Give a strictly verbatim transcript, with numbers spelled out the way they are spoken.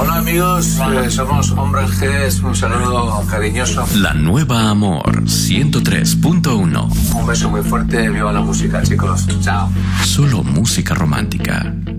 Hola amigos, eh, somos Hombres G, un saludo cariñoso. La Nueva Amor ciento tres punto uno. Un beso muy fuerte, viva la música chicos, chao. Solo música romántica.